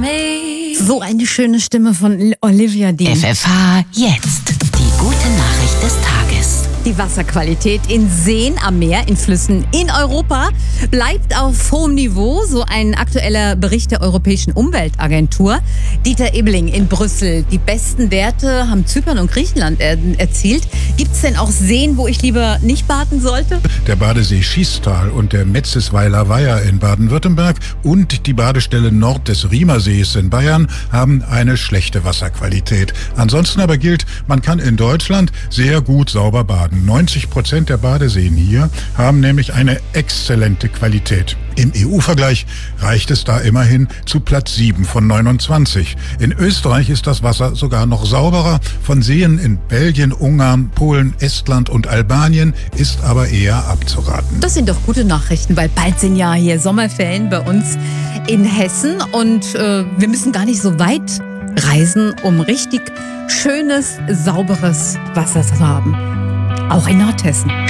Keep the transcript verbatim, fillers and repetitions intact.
me. So eine schöne Stimme von Olivia Dean. F F H jetzt. Die gute Nachricht des Tages. Die Wasserqualität in Seen, am Meer, in Flüssen in Europa bleibt auf hohem Niveau. So ein aktueller Bericht der Europäischen Umweltagentur. Dieter Ebeling in Brüssel. Die besten Werte haben Zypern und Griechenland er erzielt. Gibt es denn auch Seen, wo ich lieber nicht baden sollte? Der Badesee Schiestal und der Metzesweiler Weiher in Baden-Württemberg und die Badestelle Nord des Riemersees in Bayern haben eine schlechte Wasserqualität. Ansonsten aber gilt, man kann in Deutschland sehr gut sauber baden. neunzig Prozent der Badeseen hier haben nämlich eine exzellente Qualität. Im E U-Vergleich reicht es da immerhin zu Platz sieben von neunundzwanzig. In Österreich ist das Wasser sogar noch sauberer. Von Seen in Belgien, Ungarn, Polen, Estland und Albanien ist aber eher abzuraten. Das sind doch gute Nachrichten, weil bald sind ja hier Sommerferien bei uns in Hessen und äh, wir müssen gar nicht so weit reisen, um richtig schönes, sauberes Wasser zu haben. Auch in Nordhessen.